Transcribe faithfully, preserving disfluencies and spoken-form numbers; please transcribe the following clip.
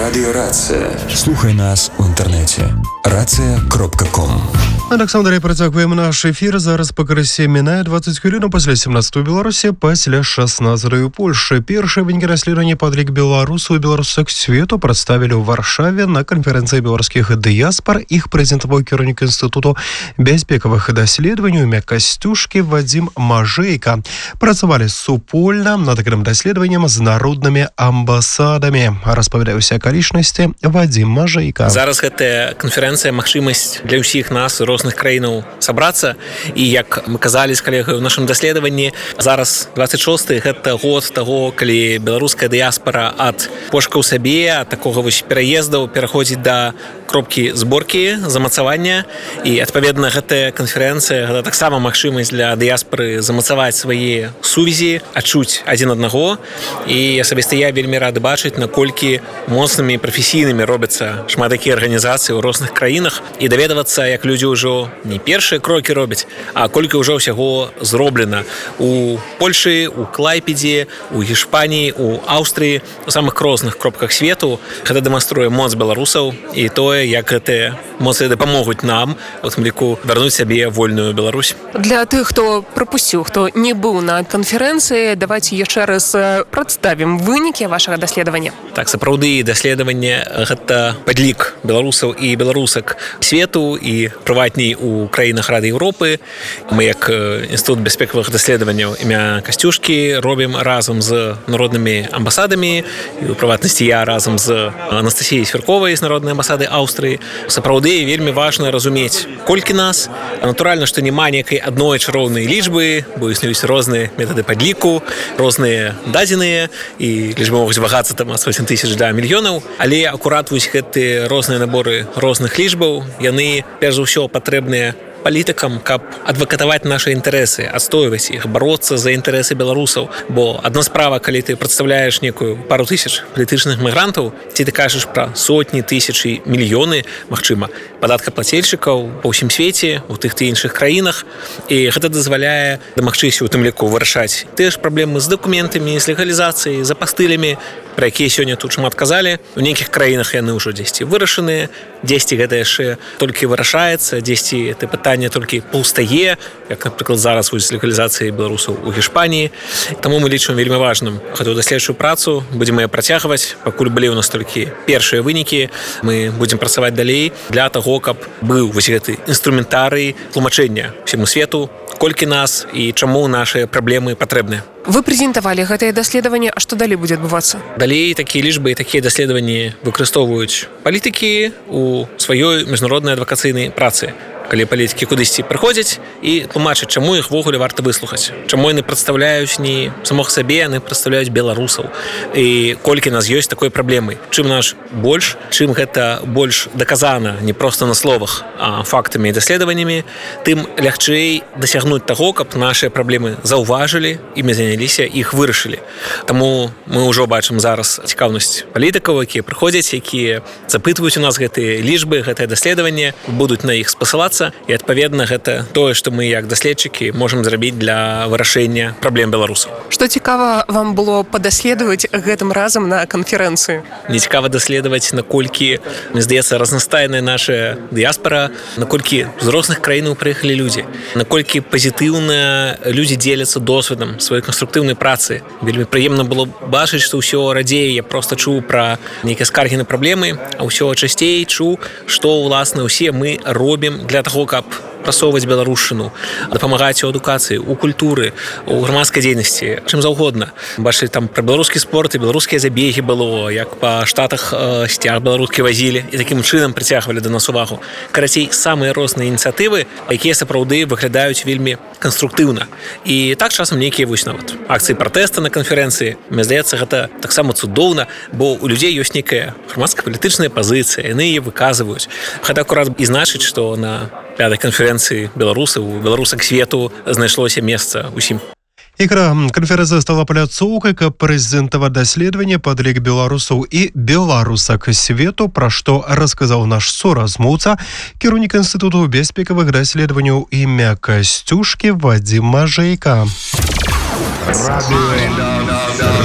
Радіорація. Слухай нас у інтернеті. рація крапка ком. Олександр, працягваем наш эфир. Зараз па карасе мінае двадцать хвілін пасля семнадцатай у Беларусі, пасля шаснаццатай у Польшы. Першыя вынікі даследавання падлік беларусаў і беларусак свету прадставілі ў Варшаве на канферэнцыі беларускіх дыяспар. Іх прэзентаваў кіраўнік інстытуту бяспекавых даследаванняў імя Касцюшкі Вадзім Мажэйка. Працавалі супольна над такім даследаваннем з народнымі амбасадамі. Распавядае ўсе акалічнасці Вадзім Мажэйка. Зараз гэтая канферэнцыя магчымасць для ўсіх нас розных краінаў сабрацца, і як мы казалі з калегай у нашым даследаванні, зараз двадцать шосты гэта год таго, калі беларуская дыяспара ад пошукаў сабе, ад такога вось пераездаў пераходзіць да кропкі зборкі, замацавання, і адпаведна гэтая канферэнцыя гэта таксама магчымасць для дыяспары замацаваць свае сувязі, адчуць адзін аднаго. І асабіста я вельмі рады бачыць, наколькі моцнымі і прафесійнымі робяцца шмат такія арганізацыі ў розных краінах, і даведавацца, як людзі ўжо не першыя крокі робяць, а колькі ўжо ўсяго зроблена у Польшы, у Клайпедзе, у Гішпаніі, у Аўстрыі, у самых розных кропках свету. Гэта дэманструе моц беларусаў і тое, як гэтыя моцы дапамогуць нам, у тым ліку, вярнуць сабе вольную Беларусь. Для тых, хто прапусціў, хто не быў на канферэнцыі, давайце яшчэ раз прадставім вынікі вашага даследавання. Так, сапраўды, даследаванне гэта падлік беларусаў і беларусак свету і прыватней у краінах Рады Еўропы. Мы, як інстытут бяспекавых даследаванняў імя Касцюшкі, робім разам з народнымі амбасадамі, і у прыватнасці я разам з Анастасіяй Свярковай з народнай амбасады Аўстрыі. Сапраўды, вельмі важна разумець, колькі нас. Натуральна, што няма некай адной чароўнай лічбы, бо існуюць розныя метады падліку, розныя дадзеныя, і лічбы могуць вагацца там ад сотень тысяч да мільёнаў, але акурат вось гэтыя розныя наборы розных лічбаў, яны перш за ўсё патрэбныя палітыкам, каб адвакатаваць нашы інтарэсы, адстойваць іх, бароцца за інтарэсы беларусаў. Бо адна справа, калі ты прадстаўляеш некую пару тысяч палітычных мігрантаў, ці ты кажаш пра сотні, тысячы, мільёны, магчыма, падаткаплацельшчыкаў па ўсім свеце, у тых ці іншых краінах, і гэта дазваляе дамагчыся, у тым ліку, вырашаць тыя ж праблемы з дакументамі, з легалізацыяй, з апастыламі, пра якія сёння тут шмат казалі. У нейкіх краінах яны ўжо дзесьці вырашаныя, дзесьці гэта яшчэ толькі вырашаецца, дзесьці это пытанне толькі паўстае, як, напрыклад, зараз вось з легалізацыяй беларусаў у Гішпаніі. Таму мы лічым вельмі важным гэтую даследчую працу, будзем яе працягваць, пакуль былі ў нас толькі першыя вынікі, мы будзем працаваць далей для таго, каб быў вось гэты інструментарый тлумачэння ўсяму свету, колькі нас і чаму нашыя праблемы патрэбныя. Вы прэзентавалі гэтае даследаванне, а што далей будзе адбывацца? Далей такія лічбы і такія даследаванні выкарыстоўваюць палітыкі ў сваёй міжнароднай адвакацыйнай працы. Калі палітыкі кудысьці прыходзяць і тлумачаць, чаму іх ввогуле варта выслухаць. Чаму яны прадстаўляюць не самога сабе, яны прадстаўляюць беларусаў. І колькі нас ёсць такой праблемы. Чым наш больш, чым гэта больш даказана не проста на словах, а фактамі і даследаваннямі, тым лягчэй дасягнуць таго, каб нашыя праблемы заўважылі і мы заняліся, іх вырашылі. Таму мы ўжо бачым зараз цікаўнасць палітыкаў, якія прыходзяць, якія запытваюць у нас гэтыя лічбы, гэтае даследаванне, будуць на іх спасылацца. І, адпаведна, гэта тое, што мы, як даследчыкі, можам зрабіць для вырашэння праблем беларусаў. Што цікава вам было падаследаваць гэтым разам на канферэнцыі? Не цікава даследаваць, наколькі, мне здаецца, разнастайная наша дыяспара, наколькі з розных краінаў прыехалі людзі, наколькі пазітыўна людзі дзеляцца досведам сваёй канструктыўнай працы. Вельмі прыемна было бачыць, што ўсё радзей я проста чуў пра нейкія скаргі на праблемы, а ўсё часцей чуў, што, уласна, ўсе мы робім для таго, каб прасоўваць беларушчыну, дапамагаць у адукацыі, у культуры, у грамадскай дзейнасці, чым заўгодна. Бачылі там пра беларускі спорт і беларускія забегі было, як па штатах э, сцяг беларускі вазілі і такім чынам прыцягвалі да нас увагу. Карацей, самыя розныя ініцыятывы, якія сапраўды выглядаюць вельмі канструктыўна. І так часам нейкія вось нават акцыі пратэста на канферэнцыі. Мне здаецца, гэта таксама цудоўна, бо у людзей ёсць нейкая грамадска-палітычная пазіцыя, яны яе выказваюць. Гэта акурат і значыць, што на пятай канферэнцыі беларусаў, беларусак свету знайшлося месца ўсім. Ігра канферэнцыя стала пляцоўкай, каб прэзентаваць даследаванне падлік беларусаў і беларусак свету, пра што расказаў наш суразмоўца, кіраўнік інстытуту бяспекавых даследаванняў імя Касцюшкі Вадзім Мажэйка.